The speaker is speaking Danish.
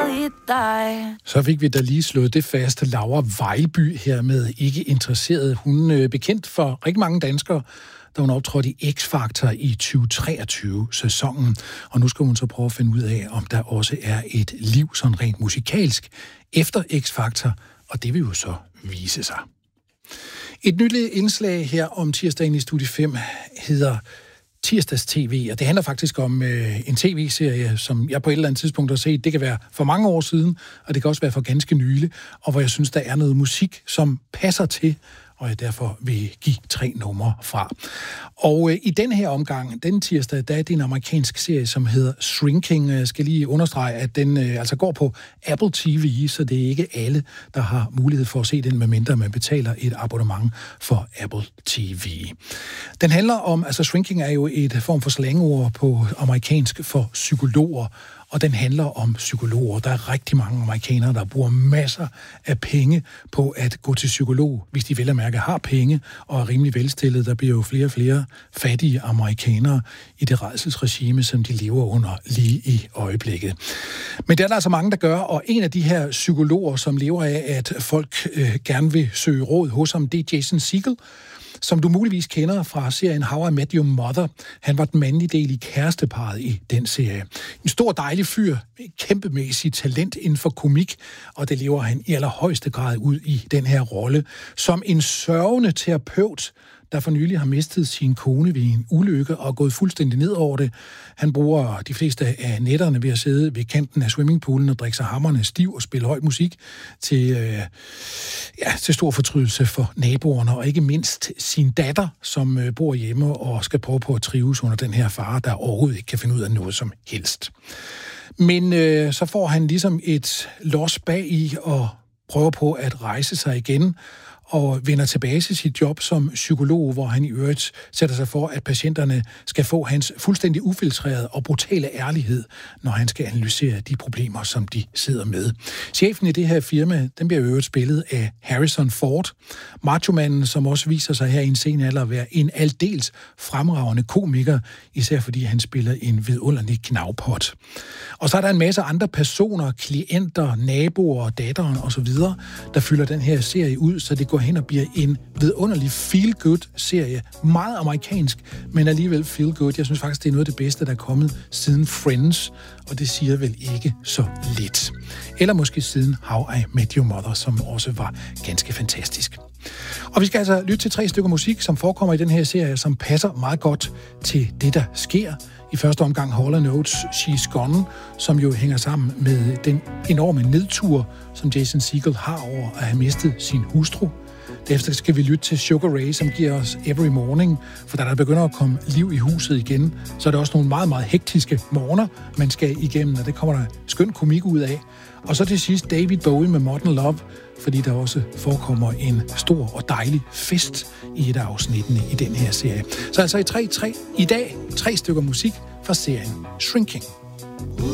kærligt dig. Så fik vi da lige slået det fast. Laura Vejlby her med Ikke Interesseret. Hun er bekendt for rigtig mange danskere, da hun optrådte i X-Factor i 2023-sæsonen. Og nu skal hun så prøve at finde ud af, om der også er et liv sådan rent musikalsk efter X-Factor, og det vil jo så vise sig. Et nyt indslag her om tirsdagen i Studie 5 hedder Tirsdags TV, og det handler faktisk om en tv-serie, som jeg på et eller andet tidspunkt har set. Det kan være for mange år siden, og det kan også være for ganske nylig, og hvor jeg synes, der er noget musik, som passer til, og jeg derfor vil give 3 numre fra. Og i den her omgang, den tirsdag, der er det en amerikansk serie, som hedder Shrinking. Jeg skal lige understrege, at den altså går på Apple TV, så det er ikke alle, der har mulighed for at se den, medmindre man betaler et abonnement for Apple TV. Den handler om, altså Shrinking er jo et form for slangord på amerikansk for psykologer, og den handler om psykologer. Der er rigtig mange amerikanere, der bruger masser af penge på at gå til psykolog, hvis de vel at mærke har penge og er rimelig velstillet. Der bliver jo flere og flere fattige amerikanere i det rædselsregime, som de lever under lige i øjeblikket. Men der er der altså mange, der gør, og en af de her psykologer, som lever af, at folk gerne vil søge råd hos ham, det er Jason Segel, som du muligvis kender fra serien How I Met Your Mother. Han var den mandlige del i kæresteparret i den serie. En stor, dejlig fyr, med kæmpemæssigt talent inden for komik, og det lever han i allerhøjeste grad ud i den her rolle. Som en sørgende terapeut, der for nylig har mistet sin kone ved en ulykke og gået fuldstændig ned over det. Han bruger de fleste af nætterne ved at sidde ved kanten af swimmingpoolen og drikke sig hammerne stiv og spille høj musik til stor fortrydelse for naboerne, og ikke mindst sin datter, som bor hjemme og skal prøve på at trives under den her far, der overhovedet ikke kan finde ud af noget som helst. Men så får han ligesom et los bag i og prøver på at rejse sig igen, og vender tilbage til sit job som psykolog, hvor han i øvrigt sætter sig for, at patienterne skal få hans fuldstændig ufiltrerede og brutale ærlighed, når han skal analysere de problemer, som de sidder med. Chefen i det her firma, den bliver i øvrigt spillet af Harrison Ford, machomanden, som også viser sig her i en sen alder at være en aldeles fremragende komiker, især fordi han spiller en vidunderlig knavpot. Og så er der en masse andre personer, klienter, naboer, datteren osv., der fylder den her serie ud, så det går hen og bliver en vidunderlig feel-good-serie. Meget amerikansk, men alligevel feel-good. Jeg synes faktisk, det er noget af det bedste, der er kommet siden Friends, og det siger vel ikke så lidt. Eller måske siden How I Met Your Mother, som også var ganske fantastisk. Og vi skal altså lytte til 3 stykker musik, som forekommer i den her serie, som passer meget godt til det, der sker. I første omgang Hall & Oates She's Gone, som jo hænger sammen med den enorme nedtur, som Jason Segel har over at have mistet sin hustru. Derefter skal vi lytte til Sugar Ray, som giver os Every Morning, for da der begynder at komme liv i huset igen, så er der også nogle meget, meget hektiske morgener, man skal igennem, og det kommer der skøn komik ud af. Og så til sidst David Bowie med Modern Love, fordi der også forekommer en stor og dejlig fest i et af afsnittene i den her serie. Så altså i dag 3 stykker musik fra serien Shrinking.